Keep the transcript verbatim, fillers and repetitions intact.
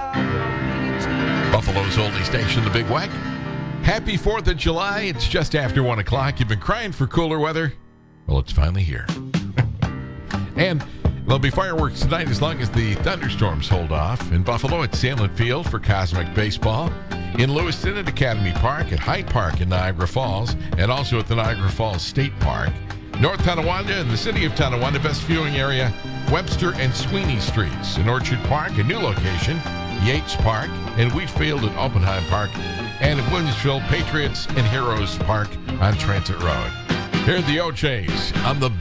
Buffalo's oldie station, The Big Wack. Happy fourth of July. It's just after one o'clock. You've been crying for cooler weather. Well, it's finally here. And there'll be fireworks tonight as long as the thunderstorms hold off. In Buffalo at Salem Field for Cosmic Baseball. In Lewiston at Academy Park, at Hyde Park in Niagara Falls, and also at the Niagara Falls State Park. North Tonawanda and the city of Tonawanda, best viewing area, Webster and Sweeney Streets. In Orchard Park, a new location, Yates Park, and Wheatfield at Oppenheim Park, and in Williamsville, Patriots and Heroes Park on Transit Road. Here are the O Js on The